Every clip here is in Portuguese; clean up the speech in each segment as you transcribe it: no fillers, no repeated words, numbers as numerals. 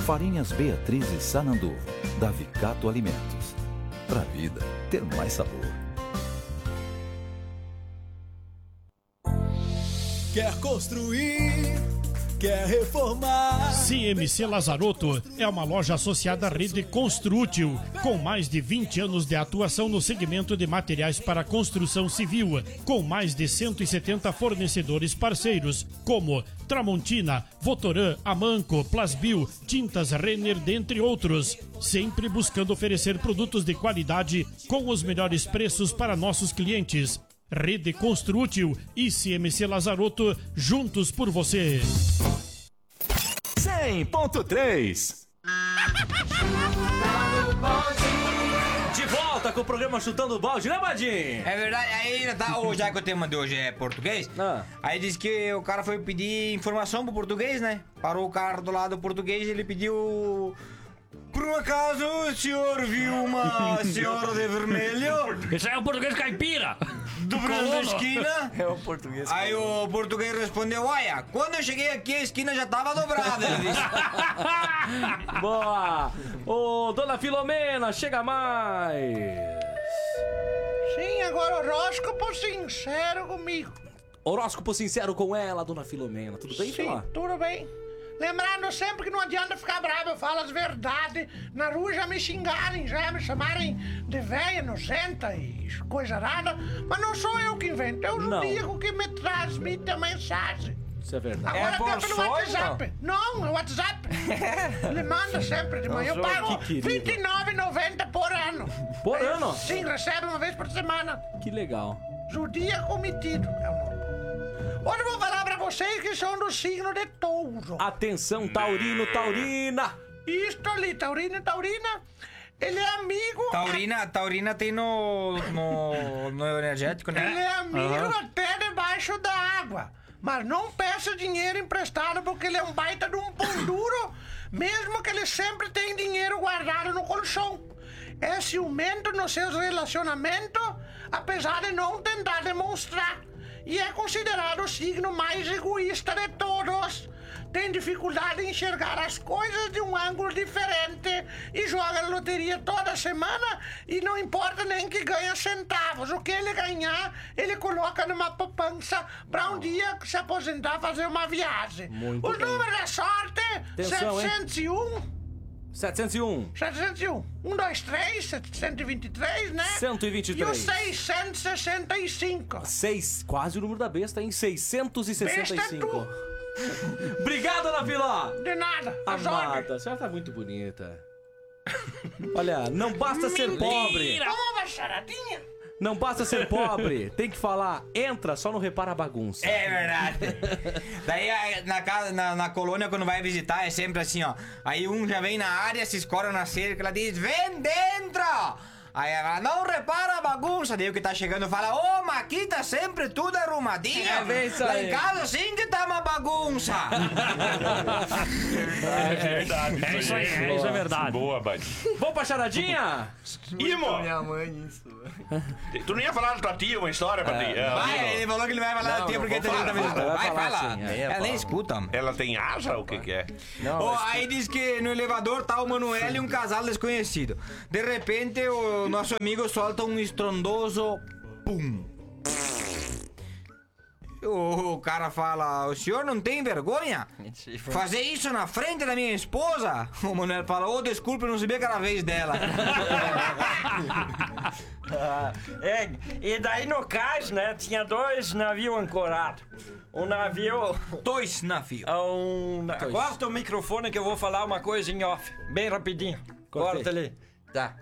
Farinhas Beatriz e Sananduva, da Vicato Alimentos. Pra vida ter mais sabor. Quer construir, quer reformar. CMC Lazarotto é uma loja associada à rede Construtil, com mais de 20 anos de atuação no segmento de materiais para construção civil, com mais de 170 fornecedores parceiros, como Tramontina, Votoran, Amanco, Plasbil, Tintas Renner, dentre outros. Sempre buscando oferecer produtos de qualidade com os melhores preços para nossos clientes. Rede Construtil e CMC Lazarotto, juntos por você. 100.3. De volta com o programa Chutando o Balde, né, Badinho? É verdade, aí tá, já que o tema de hoje é português, aí diz que o cara foi pedir informação pro português, né? Parou o carro do lado do português e ele pediu... Por um acaso o senhor viu uma senhora de vermelho? Isso aí é o português caipira! Dobrando a esquina. É o português. Aí o português respondeu: olha, quando eu cheguei aqui a esquina já tava dobrada. Ele disse. Boa! Ô, dona Filomena, chega mais! Sim, agora horóscopo sincero comigo. Horóscopo sincero com ela, dona Filomena. Tudo bem, Sim, Filó? tudo bem. Lembrando sempre que não adianta ficar bravo, eu falo as verdades. Na rua já me xingarem, já me chamarem de velha, nojenta e coisa nada. Mas não sou eu que invento, é o Judico que me transmite a mensagem. Isso é verdade. Agora até pelo WhatsApp. Não, é o WhatsApp. Ele manda sempre de manhã. Eu pago R$29,90 por ano. Por ano? Sim, recebe uma vez por semana. Que legal. Zodíaco metido é o nome. Hoje eu vou falar pra vocês que são do signo de touro. Atenção, taurino, taurina. Isto ali, taurino e taurina. Ele é amigo... Taurina tem no energético, né? Ele é amigo até debaixo da água. Mas não peça dinheiro emprestado porque ele é um baita de um pão duro, mesmo que ele sempre tem dinheiro guardado no colchão. É ciumento nos seus relacionamentos, apesar de não tentar demonstrar. E é considerado o signo mais egoísta de todos. Tem dificuldade em enxergar as coisas de um ângulo diferente e joga na loteria toda semana e não importa nem que ganha centavos. O que ele ganhar, ele coloca numa poupança para um dia se aposentar, fazer uma viagem. Muito Os bem. números da sorte, Atenção, 701... 701. 701. 1, 2, 3, 123, né? 123. E o 665. Quase o número da besta, hein? 665. Besta é tu. Obrigado, Ana Filó. De nada. As ordens. Amada, a senhora tá muito bonita. Olha, não basta ser pobre. Vamos uma charadinha? Não basta ser pobre. Tem que falar, entra, só não repara a bagunça. É verdade. Daí na colônia, quando vai visitar, é sempre assim, ó. Aí um já vem na área, se escora na cerca, ela diz: vem dentro! Aí ela não repara a bagunça. Daí o que tá chegando fala: ô, mas aqui tá sempre tudo arrumadinho. É bem isso Lá aí. em casa sim que tá uma bagunça. É verdade. Isso é verdade. Boa, Badi. Vamos pra charadinha? Imo! Minha mãe, isso. Tu não ia falar da tua tia uma história, Badi? Vai, ele falou que ele vai falar da tia porque vou falar, tá visitando. vai Vai, falar fala. sim, Ela nem escuta. Ela tem asa ou o que é? Ó, aí diz que no elevador tá o Manuel e um casal desconhecido. De repente, o nosso amigo solta um estrondoso pum. O cara fala: o senhor não tem vergonha? Fazer isso na frente da minha esposa? O Manuel fala: ô, desculpe, eu não sabia que era a vez dela. E daí no cais, né, tinha 2 navios ancorados. Um navio... 2 navios. Corta o microfone que eu vou falar uma coisa em off, bem rapidinho. Corta ali. Tá.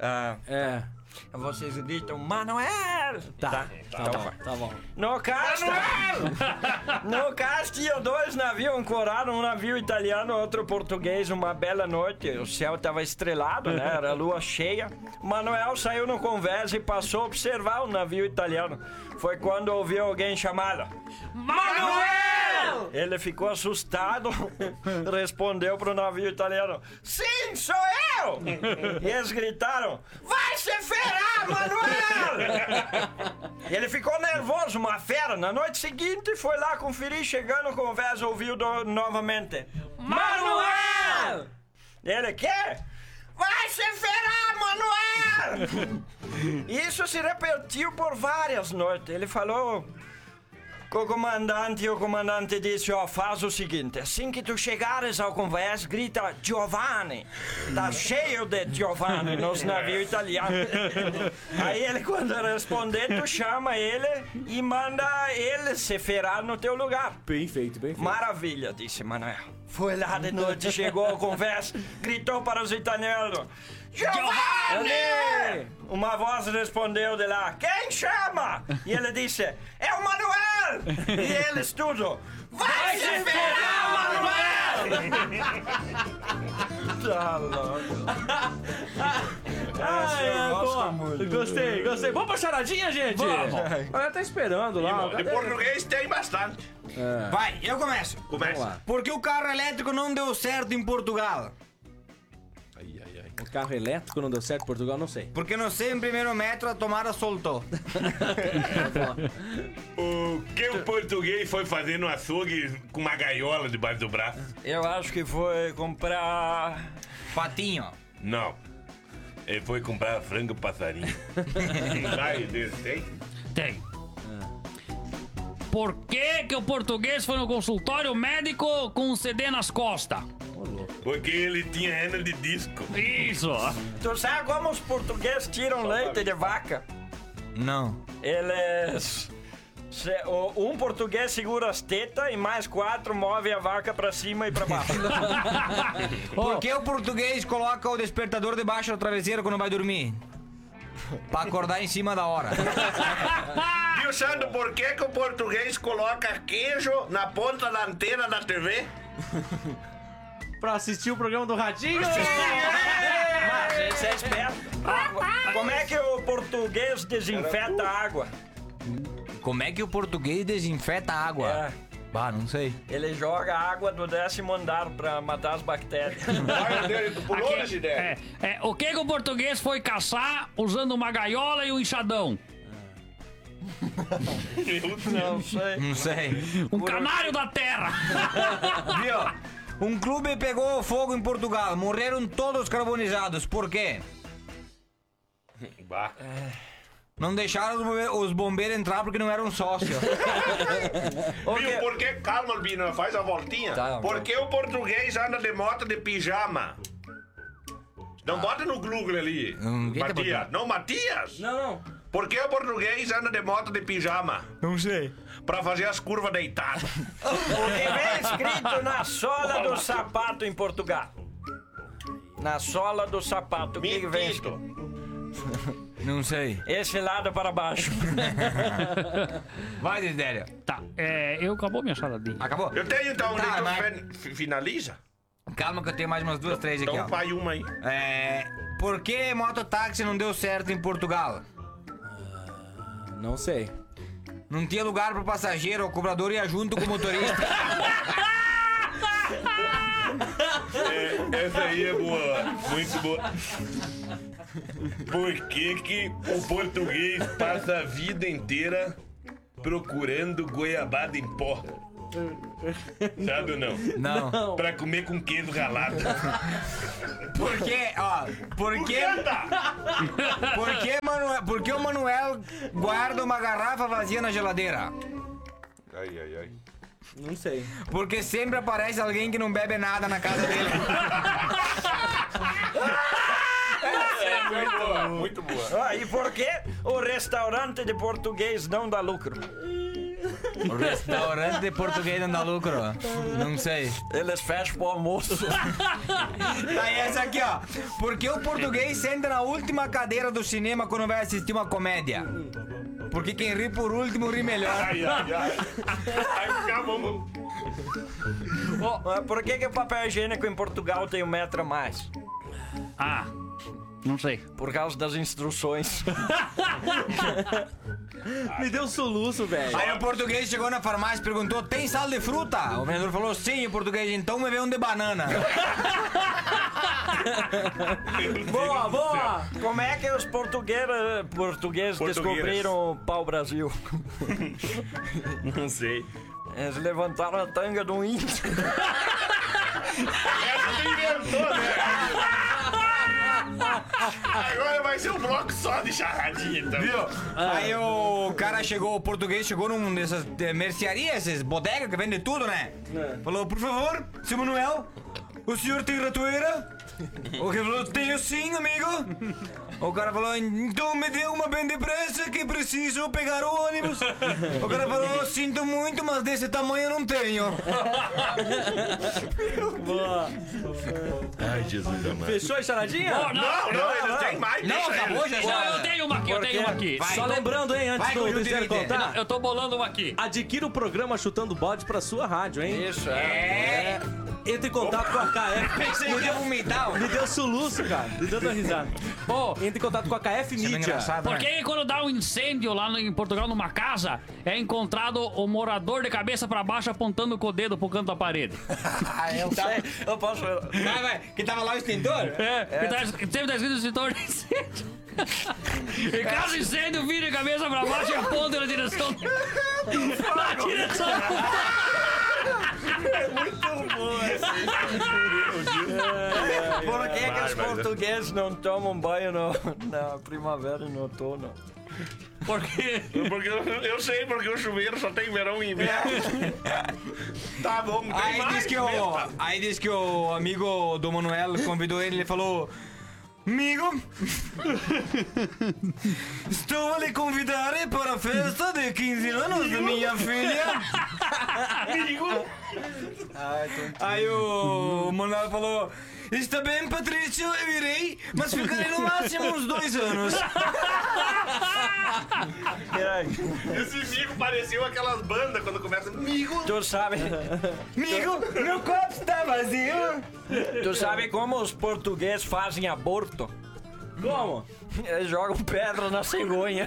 Vocês gritam: Manuel! Tá bom. No caso, no caso tinha 2 navios ancorados, um navio italiano, outro português. Uma bela noite, o céu tava estrelado, né? Era lua cheia. Manuel saiu no conversa e passou a observar o navio italiano. Foi quando ouviu alguém chamá-lo: Manuel! Ele ficou assustado, respondeu pro navio italiano: sim, sou eu! E eles gritaram: vai se ferrar, Manuel! Ele ficou nervoso, uma fera. Na noite seguinte foi lá conferir, chegando com conversa, ouviu novamente: Manuel! Ele, quê? Vai se ferrar, Manuel! Isso se repetiu por várias noites. Ele falou com o comandante e o comandante disse, ó, faz o seguinte, assim que tu chegares ao convés, grita Giovanni. Tá cheio de Giovanni nos navios italianos. Aí ele, quando responder, tu chama ele e manda ele se ferrar no teu lugar. Bem feito, bem feito. Maravilha, disse Manuel. Foi lá de noite, chegou ao convés, gritou para os italianos. Giovanni! Uma voz respondeu de lá, quem chama? E ele disse, é o Manuel! E eles tudo, vai se ferrar, Manuel! Tá louco. Gostei. Vamos pra charadinha, gente? Vamos. A galera tá esperando lá. De português tem bastante. Vai, eu começo. Começa. Por que o carro elétrico não deu certo em Portugal? O carro elétrico não deu certo em Portugal, não sei. Porque no 100º metro a tomada soltou. O que o português foi fazer no açougue com uma gaiola debaixo do braço? Eu acho que foi comprar... Patinho. Não. Ele foi comprar frango passarinho. Vai, tem? Tem. Por que o português foi no consultório médico com um CD nas costas? Porque ele tinha hernia de disco. Isso. Tu sabe como os portugueses tiram leite de vaca? Não. Eles... Um português segura as tetas e mais 4 move a vaca pra cima e pra baixo. Por que o português coloca o despertador debaixo da travesseira quando vai dormir? Pra acordar em cima da hora. Viu, Sandro, por que o português coloca queijo na ponta da antena da TV? Pra assistir o programa do Radinho? Mas esse é esperto. Como é que o português desinfeta a água? Como é que o português desinfeta a água? É. Bah, não sei. Ele joga a água do 10º andar pra matar as bactérias. Vai, Adélio, tu pulou nessa ideia. O que o português foi caçar usando uma gaiola e um enxadão? Não sei. Não sei. Um canário da terra. Viu? Um clube pegou fogo em Portugal. Morreram todos carbonizados. Por quê? Bah. Não deixaram os bombeiros entrar porque não eram sócios. Viu, por que... Calma, Albino, faz a voltinha. Tá, por que o português anda de moto de pijama? Não bota no Google ali. Matias. Não, Matias? Não. Por que o português anda de moto de pijama? Não sei. Pra fazer as curvas deitadas. O que vem escrito na sola do sapato em Portugal? Na sola do sapato, o que vem escrito? Não sei. Esse lado para baixo. Vai, Desidério. Tá, eu acabou minha charadinha. Acabou? Eu tenho então, Tá, finaliza? Calma que eu tenho mais umas 2, 3 aqui, Então ó. vai uma aí. Por que mototáxi não deu certo em Portugal? Não sei. Não tinha lugar pro passageiro, o cobrador ia junto com o motorista. Essa aí é boa, muito boa. Por que o português passa a vida inteira procurando goiabada em pó? Sabe ou não? Não. Pra comer com queijo ralado. Por quê? Ó, por que o Manuel guarda uma garrafa vazia na geladeira? Ai. Não sei. Porque sempre aparece alguém que não bebe nada na casa dele. Muito boa. E por que o restaurante de português não dá lucro? O restaurante de português não dá lucro? Não sei. Eles fecham pro almoço. Tá, e essa aqui, ó. Por que o português senta na última cadeira do cinema quando vai assistir uma comédia? Porque quem ri por último ri melhor. Ai. Acabamos. Por que o papel higiênico em Portugal tem 1 metro a mais? Não sei. Por causa das instruções. Me deu um soluço, velho. Aí o português chegou na farmácia e perguntou: tem sal de fruta? O vendedor falou: sim. O português: então me vê um de banana. Boa! Como é que os portugueses descobriram o pau-brasil? Não sei. Eles levantaram a tanga do índio. Essa tu inventou, né? vai ser um bloco só de charradinha, então. Viu? Aí o cara chegou, o português chegou num dessas mercearias, essas bodegas que vende tudo, né? Falou, por favor, seu Manuel, o senhor tem ratoeira? O que falou, tenho sim, amigo. O cara falou, então me dê uma bem depressa que preciso pegar o ônibus. O cara falou, sinto muito, mas desse tamanho eu não tenho. Boa. Ai, Jesus amado. Fechou a charadinha? Não, tem mais. Não, acabou já. Não, eu tenho uma aqui, Vai, só lembrando, hein, antes do Zé contar. Eu tô bolando uma aqui. Adquira o programa Chutando Balde pra sua rádio, hein? Isso, Entre em contato com a KF. Pensei que ia vomitar. Me deu soluço, cara. Me deu uma risada. Entre em contato com a KF Mídia. Porque quando dá um incêndio lá em Portugal, numa casa, é encontrado o morador de cabeça pra baixo apontando com o dedo pro canto da parede. Eu posso... Vai. Que tava lá o extintor? Que sempre tá escrito extintor de incêndio. Em caso de incêndio, vira a cabeça pra baixo e aponta na direção. Na direção. É muito bom Por que que os portugueses não tomam banho na primavera e no outono? Por quê? Porque eu sei, porque o chuveiro só tem verão e inverno. Tá bom, tem Aí mais. diz que o amigo do Manuel convidou ele falou: amigo, estou a lhe convidar para a festa de 15 anos da minha filha. Amigo. Aí o Manuel falou: está bem, Patrício, eu irei, mas ficarei no máximo uns 2 anos. Esse amigo pareceu aquelas bandas quando começa. Amigo. Tu sabe... Amigo, meu copo está vazio. Tu sabe como os portugueses fazem aborto? Como? Eles jogam pedra na cegonha.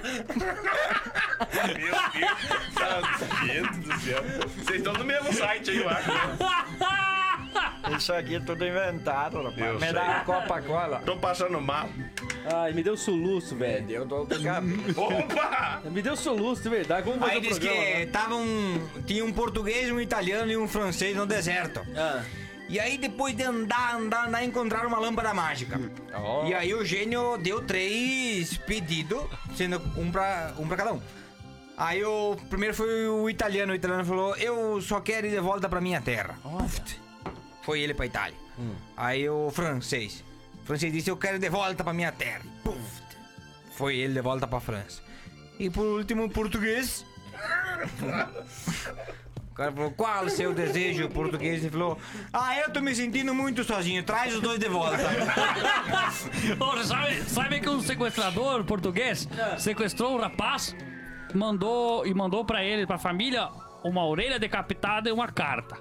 Meu Deus do céu. Vocês estão no mesmo site aí, eu acho. Isso aqui é tudo inventado, rapaz. Eu Me sei. dá uma Coca-Cola. Tô passando mal. Ai, me deu soluço, velho. Eu dou de cabeça. Opa! Me deu soluço, de verdade. Vamos fazer Aí o diz programa. que tinha um português, um italiano e um francês no deserto. E aí depois de andar, encontraram uma lâmpada mágica. E aí o gênio deu 3 pedidos, sendo um pra cada um. Aí o primeiro foi o italiano falou: eu só quero ir de volta pra minha terra. Foi ele pra Itália. Aí o francês disse: eu quero ir de volta pra minha terra. Foi ele de volta pra França. E por último o português. O cara falou: qual o seu desejo? O português ele falou: eu tô me sentindo muito sozinho, traz os 2 de volta. Sabe que um sequestrador português sequestrou um rapaz, mandou pra ele, pra família, uma orelha decapitada e uma carta.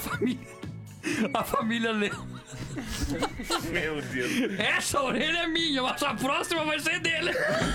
A família leu. Meu Deus. Essa orelha é minha, mas a próxima vai ser dele.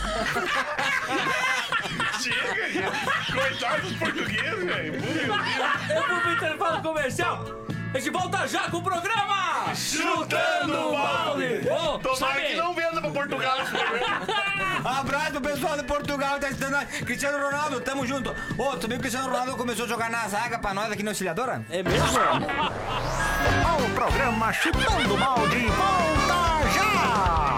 Chega, gente. Coitado dos portugueses, velho. Meu Deus. Eu vou pro intervalo comercial. A gente volta já com o programa Chutando Balde. Tomara que não venda pra Portugal esse programa. Abraço pro pessoal de Portugal, tá assistindo nós. Cristiano Ronaldo, tamo junto. Ô, tu viu que o Cristiano Ronaldo começou a jogar na zaga pra nós aqui no Auxiliadora? É mesmo? O programa Chutando Balde volta já!